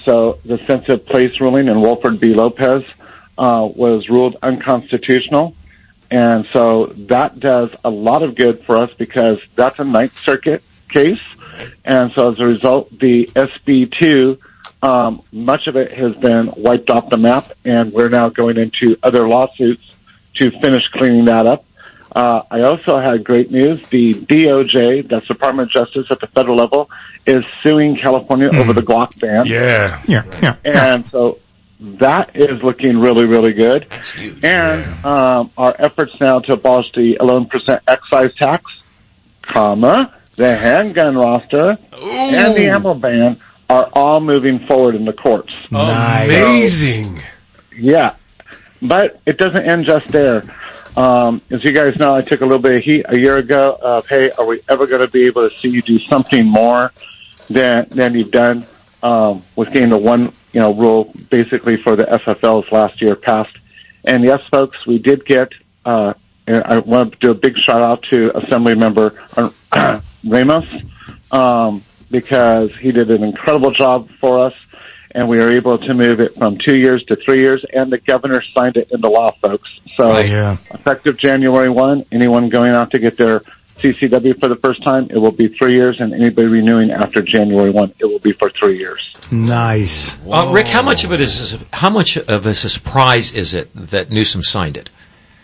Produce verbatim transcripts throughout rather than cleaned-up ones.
so the sensitive place ruling in Wolford v. Lopez uh, was ruled unconstitutional. And so that does a lot of good for us because that's a Ninth Circuit case. And so as a result, the S B two, um, much of it has been wiped off the map, and we're now going into other lawsuits to finish cleaning that up. Uh, I also had great news. The D O J, that's Department of Justice at the federal level, is suing California mm. over the Glock ban. Yeah. Yeah. yeah. And so that is looking really, really good. That's huge. And yeah. um, our efforts now to abolish the eleven percent excise tax, comma, the handgun roster, Ooh. and the ammo ban are all moving forward in the courts. Nice. Amazing. Yeah. But it doesn't end just there. Um, as you guys know, I took a little bit of heat a year ago of, hey, are we ever going to be able to see you do something more than than you've done um, with getting the one, you know, rule basically for the F F Ls last year passed. And yes, folks, we did get, uh, and I want to do a big shout out to Assembly Member uh, Ramos um, because he did an incredible job for us. And we were able to move it from two years to three years, and the governor signed it into law, folks. So oh, yeah. effective January first, anyone going out to get their C C W for the first time, it will be three years, and anybody renewing after January first, it will be for three years. Nice. Uh, Rick, how much of it is how much of a surprise is it that Newsom signed it?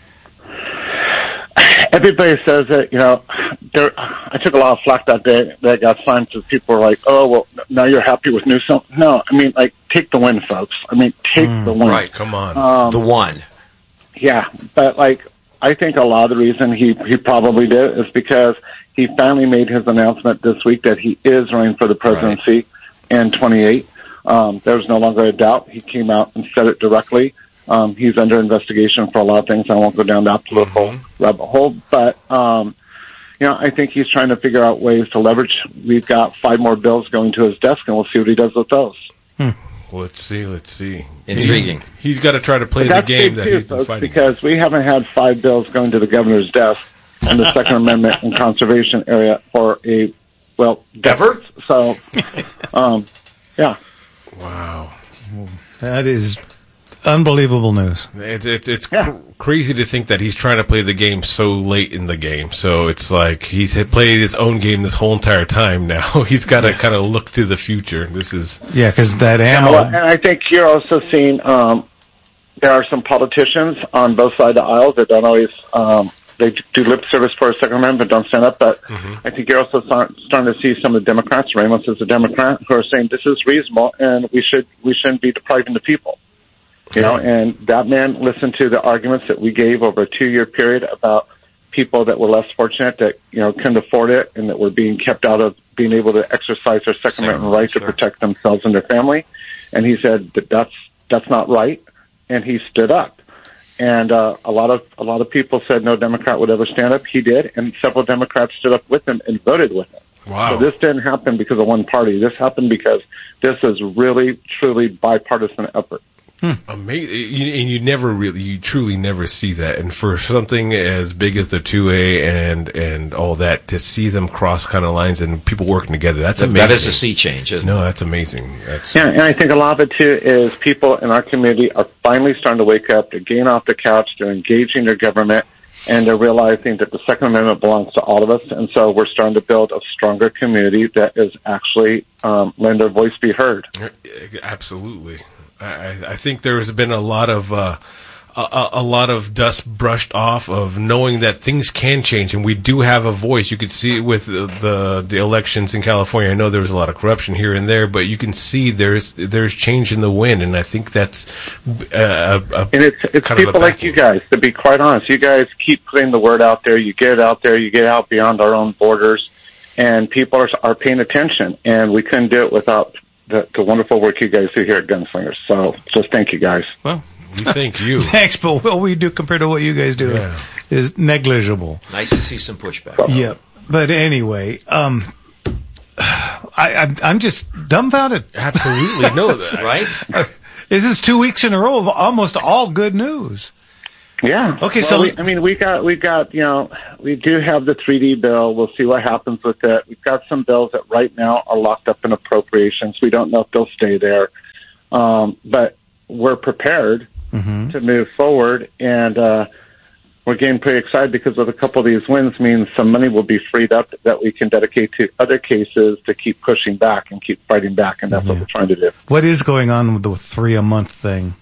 Everybody says that, you know, there, I took a lot of flack that day that got signed because people were like, oh, well, now you're happy with Newsom. No, I mean, like, take the win, folks. I mean, take mm, the win. Right, come on. Um, the one. Yeah, but, like, I think a lot of the reason he, he probably did is because he finally made his announcement this week that he is running for the presidency right. in twenty-eight. Um, there was no longer a doubt. He came out and said it directly. Um, he's under investigation for a lot of things. I won't go down that political mm-hmm. rabbit hole, but, um, you know, I think he's trying to figure out ways to leverage. We've got five more bills going to his desk, and we'll see what he does with those. Hmm. Let's see, let's see. Intriguing. He, he's got to try to play the game that too, he's been folks, fighting. Because we haven't had five bills going to the governor's desk in the Second Amendment and conservation area for a, well, ever. So, um, yeah. Wow. That is unbelievable news. It, it, it's yeah. cr- crazy to think that he's trying to play the game so late in the game. So it's like he's had played his own game this whole entire time now. He's got to yeah. kind of look to the future. This is Yeah, because that ammo... Yeah, well, and I think you're also seeing um, there are some politicians on both sides of the aisle that don't always... Um, they do lip service for a Second Amendment, but don't stand up. But mm-hmm. I think you're also start, starting to see some of the Democrats, Ramos is a Democrat, who are saying this is reasonable and we should we shouldn't be depriving the people. You know, and that man listened to the arguments that we gave over a two-year period about people that were less fortunate that, you know, couldn't afford it and that were being kept out of being able to exercise their Second Amendment right sure. to protect themselves and their family. And he said that that's, that's not right. And he stood up. And uh, a lot of a lot of people said no Democrat would ever stand up. He did, and several Democrats stood up with him and voted with him. Wow. So this didn't happen because of one party. This happened because this is really, truly bipartisan effort. Hmm. Amazing, you, and you never really, you truly never see that. And for something as big as the two A and and all that, to see them cross kind of lines and people working together, that's amazing. That is a sea change, isn't no, it? No, that's amazing. That's yeah, and I think a lot of it too is people in our community are finally starting to wake up. They're getting off the couch. They're engaging their government, and they're realizing that the Second Amendment belongs to all of us. And so we're starting to build a stronger community that is actually um, letting their voice be heard. Absolutely. I, I think there has been a lot of uh, a, a lot of dust brushed off of knowing that things can change, and we do have a voice. You could see it with the the, the elections in California. I know there was a lot of corruption here and there, but you can see there's there's change in the wind, and I think that's uh, a, a and it's it's kind people like you guys. To be quite honest, you guys keep putting the word out there. You get it out there. You get out beyond our own borders, and people are are paying attention. And we couldn't do it without The, the wonderful work you guys do here at Gunslingers. So just thank you guys. Well, we thank you. Thanks, but what we do compared to what you guys do yeah. is, is negligible. Nice to see some pushback. Yeah. But anyway, um, I, I'm, I'm just dumbfounded. Absolutely. No, right? This is two weeks in a row of almost all good news. Yeah. Okay, well, so we, I mean, we got we got you know we do have the three D bill. We'll see what happens with it. We've got some bills that right now are locked up in appropriations. We don't know if they'll stay there. Um, but we're prepared Mm-hmm. to move forward, and uh, we're getting pretty excited because with a couple of these wins means some money will be freed up that we can dedicate to other cases to keep pushing back and keep fighting back, and that's Yeah. what we're trying to do. What is going on with the three a month thing?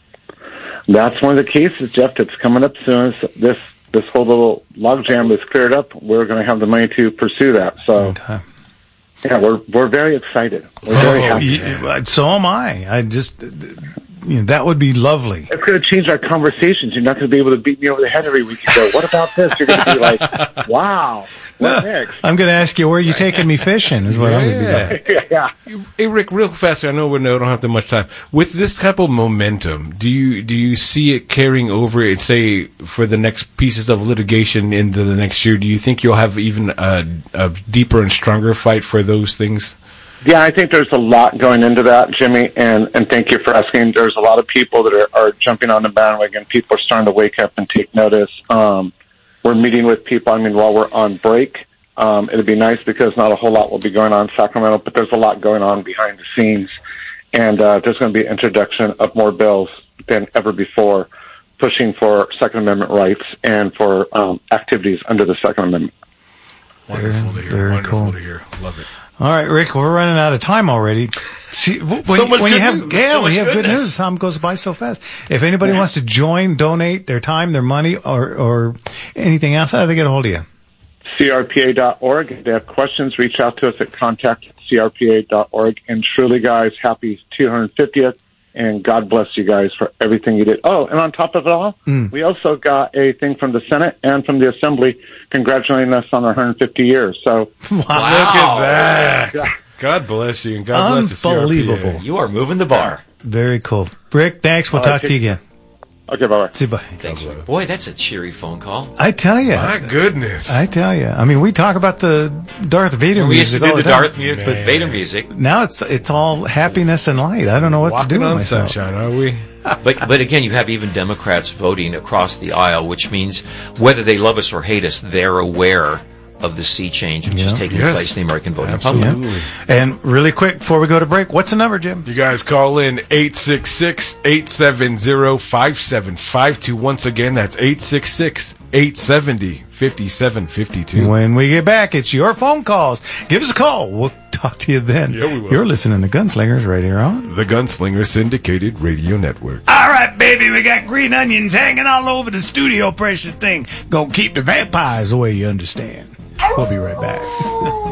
That's one of the cases, Jeff, that's coming up soon. As this this whole little logjam is cleared up, we're going to have the money to pursue that. So, Okay. yeah, we're we're very excited. We're very Oh, happy. yeah, so am I. I just, you know, that would be lovely. It's going to change our conversations. You're not going to be able to beat me over the head every week and go, what about this? You're going to be like, wow, what next? I'm going to ask you, where are you taking me fishing is what I'm going to be Yeah. like. yeah. Hey Rick, real fast. I know we don't have that much time. With this type of momentum, do you do you see it carrying over? It say for the next pieces of litigation into the next year. Do you think you'll have even a, a deeper and stronger fight for those things? Yeah, I think there's a lot going into that, Jimmy, and, and thank you for asking. There's a lot of people that are, are jumping on the bandwagon. People are starting to wake up and take notice. Um, we're meeting with people. I mean, while we're on break, um, it'll be nice because not a whole lot will be going on in Sacramento, but there's a lot going on behind the scenes. And uh, there's going to be an introduction of more bills than ever before, pushing for Second Amendment rights and for um, activities under the Second Amendment. Wonderful to hear. Very Wonderful cool. to hear. Love it. All right, Rick, we're running out of time already. See, when, So much when you good have, news. yeah, So when much you have good goodness. news, time goes by so fast. If anybody wants to join, donate their time, their money, or, or anything else, how do they get a hold of you? C R P A dot org. If they have questions, reach out to us at contact at C R P A dot org. And truly, guys, happy two hundred fiftieth, and God bless you guys for everything you did. Oh, and on top of it all, Mm. we also got a thing from the Senate and from the Assembly congratulating us on our one hundred fifty years. So, Wow. Look at that. God bless you, and God bless the C R P A. Unbelievable. You are moving the bar. Very cool. Rick, thanks. We'll All right, talk to you take- again. okay, bye-bye. See you, bye. Thanks. Boy, that's a cheery phone call. I tell you. My goodness. I tell you. I mean, we talk about the Darth Vader We used to music do all the time. Darth music, but Man. Vader music. Now it's it's all happiness and light. I don't know what Walking to do with on myself. sunshine, are we? But but again, you have even Democrats voting across the aisle, which means whether they love us or hate us, they're aware of the sea change which is Yeah. taking Yes. place in the American voting Absolutely. public. And really quick before we go to break, what's the number, Jim? You guys call in eight six six, eight seven zero, five seven five two. Once again, that's eight six six, eight seven zero, five seven five two. When we get back, it's your phone calls. Give us a call. We'll talk to you then. Yeah, we will. You're listening to Gunslingers right here on. The Gunslinger Syndicated Radio Network. All right, baby, we got green onions hanging all over the studio, precious thing. Gonna keep the vampires away, you understand. We'll be right back.